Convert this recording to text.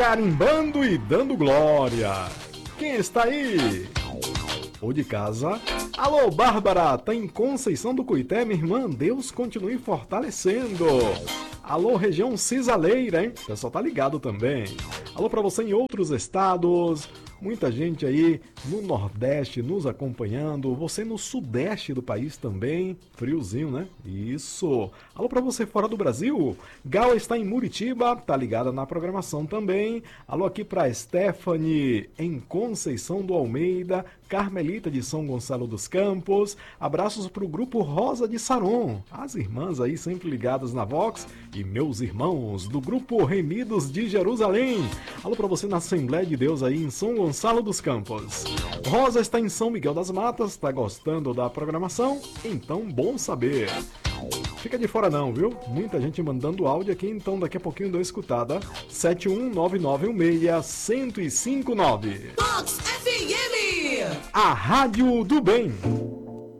carimbando e dando glória. Quem está aí? Ou de casa? Alô, Bárbara, tá em Conceição do Cuité, minha irmã? Deus continue fortalecendo. Alô, região Cisaleira, hein? O pessoal tá ligado também. Alô pra você em outros estados. Muita gente aí no Nordeste nos acompanhando. Você no Sudeste do país também. Friozinho, né? Isso. Alô pra você fora do Brasil. Gal está em Muritiba, tá ligada na programação também. Alô aqui pra Stephanie em Conceição do Almeida. Carmelita de São Gonçalo dos Campos. Abraços pro grupo Rosa de Saron. As irmãs aí sempre ligadas na Vox. E meus irmãos do grupo Remidos de Jerusalém. Alô pra você na Assembleia de Deus aí em São Gonçalo dos Campos. Rosa está em São Miguel das Matas. Tá gostando da programação? Então bom saber. Fica de fora não, viu? Muita gente mandando áudio aqui, então daqui a pouquinho eu dou escutada. 719916159. Vox FM! A Rádio do Bem.